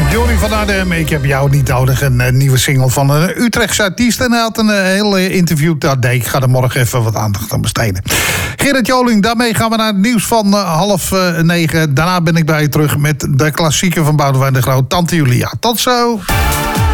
Johnny van Arnhem, ik heb jou niet nodig. Een nieuwe single van een Utrechtse artiest. En hij had een heel interview. Ik ga er morgen even wat aandacht aan besteden. Gerrit Joling, daarmee gaan we naar het nieuws van 8:30. Daarna ben ik bij je terug met de klassieker van Boudewijn de Groot, Tante Julia. Tot zo!